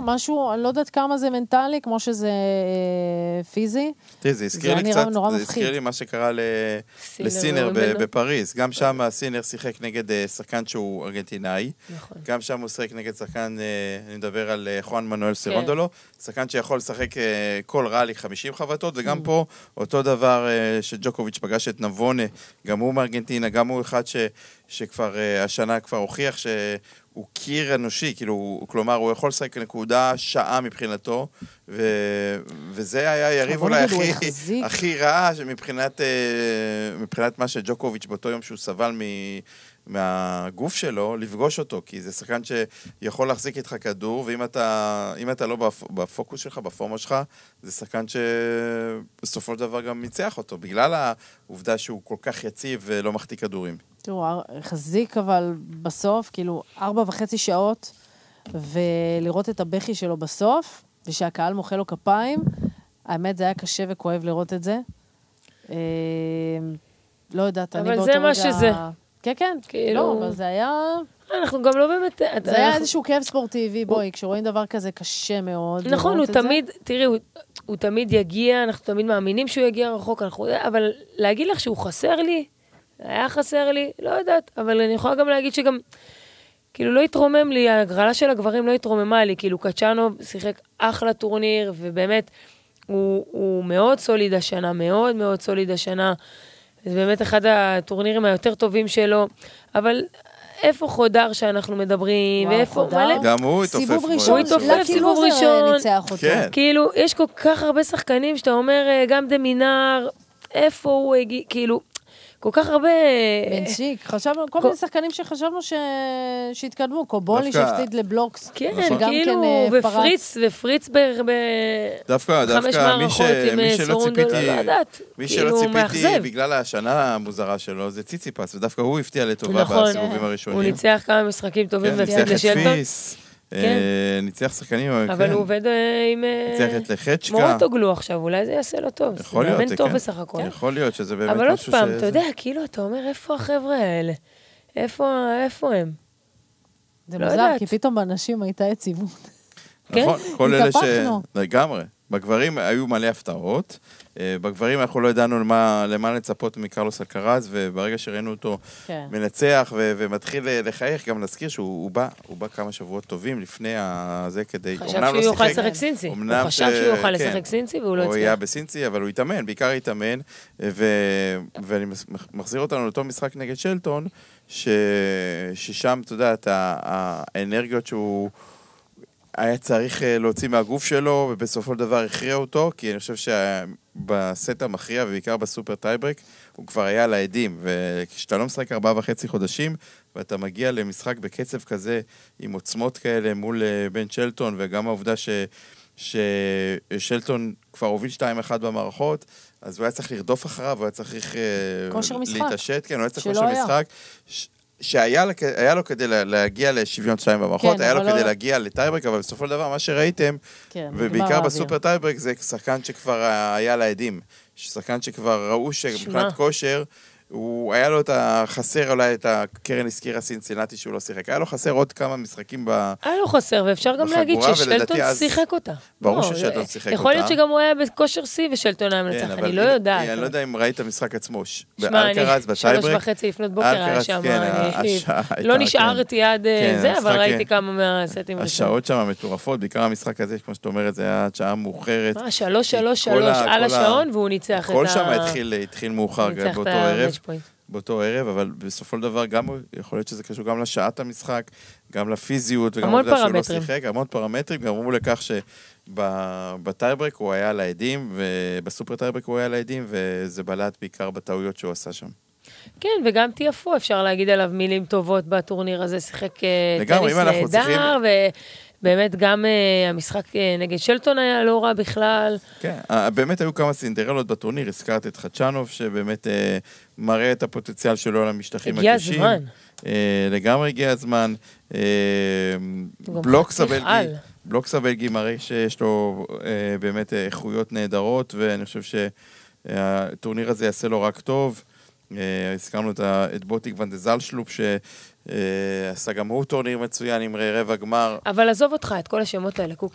משהו, אני לא יודעת כמה זה מנטלי, כמו שזה פיזי. תראי, זה הזכיר לי מה שקרה לסינר בפריז. גם שם הסינר שיחק נגד שחקן שהוא ארגנטינאי. גם שם הוא שיחק נגד שחקן, אני מדבר על חואן מנואל סרונדולו, שחקן שיכול לשחק כל ראלי 50 חבטות, וגם פה אותו דבר שג'וקוביץ' פגש את נבונה, גם הוא מארגנטינה, גם הוא אחד שכבר השנה כבר הוכיח שהוא קיר אנושי, כלומר הוא יכול לשחק נקודה שעה מבחינתו, וזה היה יריב אולי הכי רע מבחינת מה שג'וקוביץ' באותו יום שהוא סבל מהגוף שלו, לפגוש אותו, כי זה שחקן שיכול להחזיק איתך כדור, ואם אתה לא בפוקוס שלך, בפורמה שלך, זה שחקן שבסופו של דבר גם ניצח אותו, בגלל העובדה שהוא כל כך יציב ולא מחטיא כדורים. תראו, חזיק אבל בסוף, כאילו 4.5 שעות, ולראות את הבכי שלו בסוף, ושהקהל מוחא לו כפיים, האמת זה היה קשה וכואב לראות את זה. לא יודעת, אני באותו רגע... אבל זה מה שזה. כן, כן, לא, אבל זה היה... אנחנו גם לא באמת... זה היה איזשהו כאב ספורטיבי, בואי, כשרואים דבר כזה קשה מאוד. נכון, הוא תמיד, תראי, הוא תמיד יגיע, אנחנו תמיד מאמינים שהוא יגיע רחוק, אבל להגיד לך שהוא חסר לי, היה חסר לי, לא יודעת, אבל אני יכולה גם להגיד שגם, כאילו לא התרומם לי, הגרלה של הגברים לא התרוממה לי, כאילו קצ'אנוב שיחק אחלה טורניר, ובאמת, הוא מאוד סוליד השנה, מאוד מאוד סוליד השנה, זה באמת אחד הטורנירים היותר טובים שלו, אבל איפה חודר שאנחנו מדברים, ואיפה מלא... גם הוא התופף. סיבוב ראשון, סיבוב ראשון. ניצח אותו. כאילו, יש כל כך הרבה שחקנים שאתה אומר, גם דמינר, איפה הוא הגיע, כאילו, כל כך הרבה... בנצ'יק, חשבנו, כל מיני שחקנים שחשבנו שהתקדמו, קובולי שהפסיד לבלוקס. כן, כאילו, ופריץ דווקא מי שלא ציפיתי בגלל השנה המוזרה שלו, זה ציציפס, ודווקא הוא הפתיע לטובה בסיבובים הראשונים. הוא ניצח כמה משחקים טובים והפסיד לשלטון. ניצח שחקנים, אבל הוא עובד עם... ניצח את לחצ'קה. מורטוגלו עכשיו, אולי זה יעשה לו טוב. יכול להיות, זה טוב בסך הכל. יכול להיות שזה באמת אבל עוד פעם, אתה יודע, כאילו אתה אומר, איפה החבר'ה האלה? איפה הם? זה מוזר, כי פתאום באנשים הייתה יציבות. נכון, כל אלה לגמרי. בגברים היו מלא הפתעות, בגברים אנחנו לא ידענו למה לצפות מקרלוס אלקרז, וברגע שראינו אותו מנצח ומתחיל לחייך, גם נזכיר שהוא בא כמה שבועות טובים לפני זה כדי... חשב שהוא יוכל לשחק סינצי. הוא חשב שהוא יוכל לשחק סינצי והוא לא הצליח. הוא היה בסינצי, אבל הוא התאמן, בעיקר התאמן, ואני מחזיר אותנו לאותו משחק נגד שלטון, ששם, אתה יודע, האנרגיות שהוא... היה צריך להוציא מהגוף שלו, ובסופו של דבר הכריע אותו, כי אני חושב שבסט המכריע, ובעיקר בסופר טייברק, הוא כבר היה לעדים, וכשאתה לא משחק 4.5 חודשים, ואתה מגיע למשחק בקצב כזה, עם עוצמות כאלה מול בן שלטון, וגם העובדה ששלטון כבר הוביל 2-1 במערכות, אז הוא היה צריך לרדוף אחריו, הוא היה צריך להתעשת, כן, הוא היה צריך כושר משחק, שהיה לו כדי להגיע לשוויון 2 במערכות, היה לו כדי להגיע לטייברק, אבל בסופו של דבר מה שראיתם, ובעיקר בסופר טייברק, זה שחקן שכבר היה לעדים, שחקן שכבר ראו שמבחינת כושר, הוא היה לו את החסר, אולי את הקרן הזכירה סינצינטי שהוא לא שיחק. היה לו חסר עוד כמה משחקים בחגורה. היה לו חסר, ואפשר גם להגיד ששלטון שיחק אותה. ברור ששלטון שיחק אותה. יכול להיות שגם הוא היה בכושר C ושלטון היה מנצח, אני לא יודעת. אני לא יודע אם ראית את המשחק עצמו. באלקרז, בטייברק. 3:30 לפנות בוקר היה שם. לא נשארתי עד זה, אבל ראיתי כמה מהסטים. השעות שם מטורפות, בעיקר המשחק הזה, כמו שאת אומרת, זה היה שעה מאוחרת. 3:33 על השעון, והוא ניצח את ה... כל שם התחיל מאוחר באותו ערב, אבל בסופו של דבר גם יכול להיות שזה קשור גם לשעת המשחק, גם לפיזיות, וגם עובדה שהוא לא שיחק, המון פרמטרים, גם אמרו לכך שבטייברק הוא היה לעדים, ובסופר טייברק הוא היה לעדים, וזה בלט בעיקר בטעויות שהוא עשה שם. כן, וגם תיאפו, אפשר להגיד עליו מילים טובות בטורניר הזה, שיחק טניס נהדר, באמת גם המשחק נגד שלטון היה לא רע בכלל. כן, באמת היו כמה סינדרלות בטורניר, הזכרת את חדשנוב, שבאמת מראה את הפוטנציאל שלו למשטחים הקשים. הגיע הזמן. לגמרי הגיע הזמן. בלוקס הבלגי מראה שיש לו באמת איכויות נהדרות, ואני חושב שהטורניר הזה יעשה לו רק טוב. הזכרנו את בוטיק ונדזלשלופ, שעשה גם הוא טורניר מצוין עם רבע גמר. אבל עזוב אותך, את כל השמות האלה, קוקי.